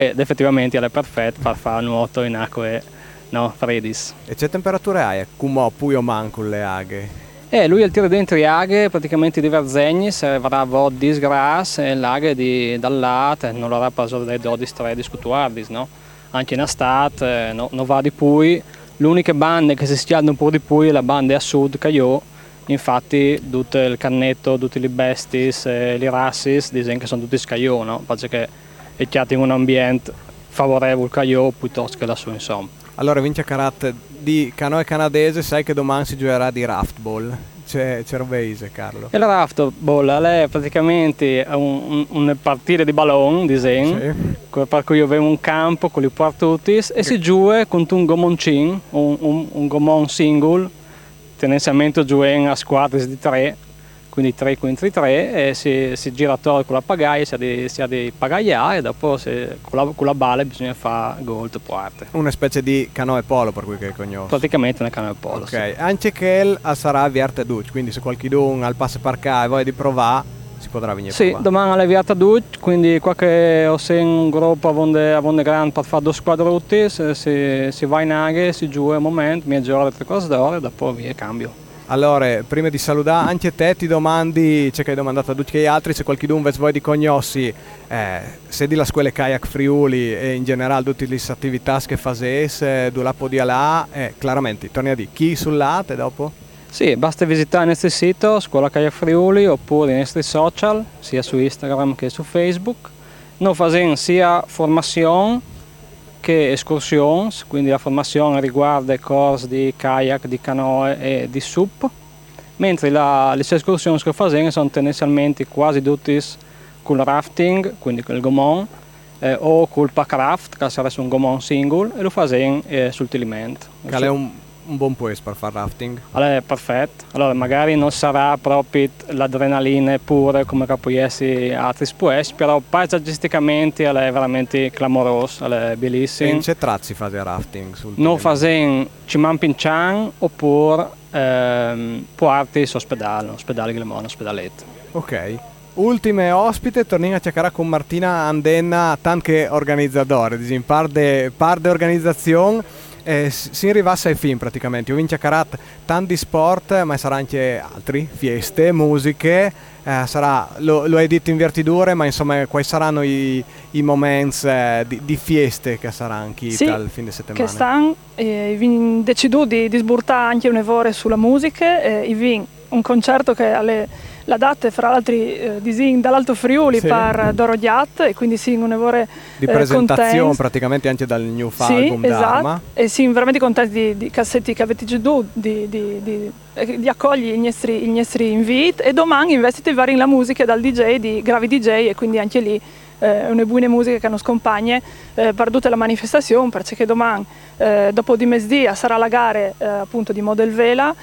ed effettivamente è perfetto per fare nuoto in acque freddis. E che temperature hai? Come poi o manco le aghe? Lui il tiro dentro le aghe praticamente di Verzegni, se avrà vodis gras e l'aghe dal latte, non l'avrà preso dai 12-13 scutuardis, no? Anche in estate non va di pui, l'unica banda che si schiada un po' di pui è la banda a sud che io, infatti tutto il cannetto, tutti i bestis, i rassis, dicono che sono tutti scagliò, no? Perché è chiaro in un ambiente favorevole che io piuttosto che lassù, insomma. Allora, vince carattere di canoe canadese, sai che domani si giocherà di raftball. C'è robeise, Carlo. Il raftball è praticamente un partire di ballon, disegno, sì. Per cui avevo un campo con i partutis e si gioca con un gomoncin, un gomon single, tendenzialmente gioca a squadre di 3, quindi 3 contro 3, e si gira attorno con la pagaia, si ha di pagaia e dopo con la balla bisogna fare gol di parte. Una specie di canoe polo per cui che conosco. Praticamente una canoe polo. Ok, sì. Anche che sarà Viarte Duc, quindi se qualcuno al passo per cá e voglia di provare, si potrà venire Sì, provare. domani alla Viarte Duc, quindi qua che ho un gruppo a Vonde Grande per fare 2 squadrotti, si va in aghe, si giù un momento, mezz'ora, 3 cose d'ora e dopo via cambio. Allora, prima di salutare anche te ti domandi, c'è che hai domandato a tutti gli altri, se qualcuno invece vuoi di cognossi, se di la scuola kayak Friuli e in generale tutte le attività che fazesse, dove la podia là, chiaramente, torni a dire, chi sul latte dopo? Sì, basta visitare il nostro sito, Scuola Kayak Friuli, oppure i nostri social, sia su Instagram che su Facebook. Noi facciamo sia formazione che escursioni, quindi la formazione riguarda i corsi di kayak, di canoe e di SUP, mentre le escursioni che facciamo sono tendenzialmente quasi tutte con il rafting, quindi con il gomon, o col pack raft, che sarebbe un gomon single, e lo facciamo sul tilimento. Che è un buon puesto per fare rafting. Allora, è perfetto. Allora, magari non sarà proprio l'adrenalina pure come che può essere altri puesti, però paesaggisticamente è veramente clamoroso, è bellissimo. E in che trazzi fate rafting? Noi facciamo Cimampincan oppure Puarti su ospedale Glemone, ospedaletto. Ok. Ultime ospite, torniamo a chiacchierare con Martina Andenna, tanto organizzatore, par de organizzazione. Si arrivasse ai film praticamente. Io vince carat tanti sport, ma sarà anche altri, feste, musiche, lo hai detto in vertidure, ma insomma quali saranno i momenti di feste che saranno anche sì, dal fine settimana? Che stanno, decido di sburtare anche un'evore sulla musica, un concerto che alle la data fra l'altro dall'Alto Friuli sì. Per Dorodiat e quindi sì un'evore di presentazione praticamente anche dal new sì, album esatto. Dharma E sì, veramente contenti di cassetti che avete già di accogli i nostri inviti e domani investite vari la musica dal DJ di Gravi DJ e quindi anche lì una buona musica che non scompagne per tutta la manifestazione perché domani dopo di mezz'ora sarà la gara appunto di Model Vela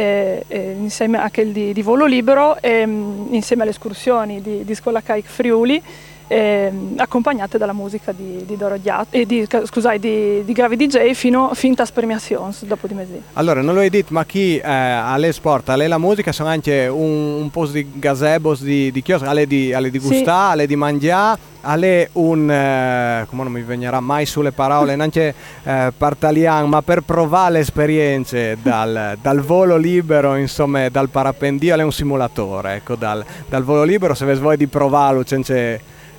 insieme a quel di volo libero e insieme alle escursioni di Scuola Kayak Friuli accompagnate dalla musica di Dorodiat e di Gravi DJ fino a Premiations dopo di mezz'ora. Allora non lo hai detto ma chi alle sport alle la musica sono anche un po' di gazebos di chiosco alle di gustare sì. Alle di mangiare alle come non mi venirà mai sulle parole neanche partalian ma per provare le esperienze dal volo libero insomma dal parapendio è un simulatore ecco dal volo libero se vuoi di provarlo c'è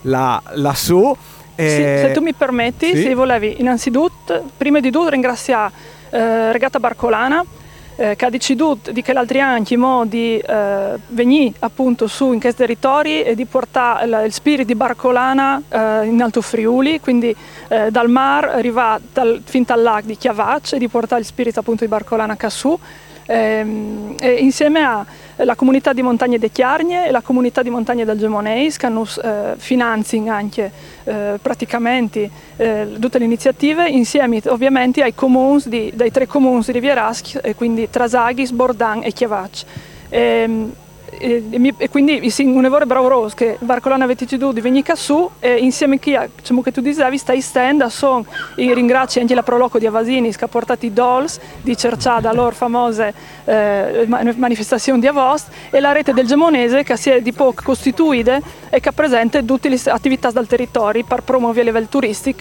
lassù sì, se tu mi permetti sì. Se volevi innanzitutto prima di tutto ringraziare Regata Barcolana che ha deciso di che l'altri anni di venire appunto su in questi territori e di portare il spirito di Barcolana in Alto Friuli, quindi dal mar arriva fin al lago di Chiavac e di portare il spirito appunto di Barcolana Cassù e insieme alla comunità di montagne de Chiarnie e la comunità di montagne del Gemoneis che hanno finanzi anche praticamente tutte le iniziative insieme ovviamente ai comuni dai 3 comuni rivieraschi e quindi Trasaghis, Bordan e Chiavac. e quindi un'evore bravo che Barcolana avete di venire su e insieme a diciamo che tu dicevi stai stand sono i ringrazi anche la proloco di Avasini che ha portato i dolls di Cerciada loro famose manifestazioni di Avost e la rete del Gemonese che si è di poco costituita e che presenta tutte le attività dal territorio per promuovere a livello turistico